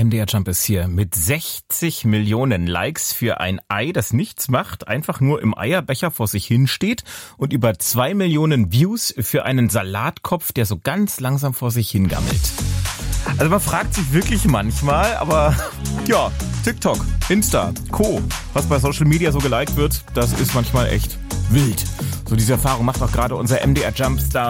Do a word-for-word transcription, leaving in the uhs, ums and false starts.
M D R Jump ist hier mit sechzig Millionen Likes für ein Ei, das nichts macht, einfach nur im Eierbecher vor sich hinsteht, und über zwei Millionen Views für einen Salatkopf, der so ganz langsam vor sich hingammelt. Also man fragt sich wirklich manchmal, aber ja, TikTok, Insta, Co., was bei Social Media so geliked wird, das ist manchmal echt wild. So diese Erfahrung macht auch gerade unser M D R Jump Star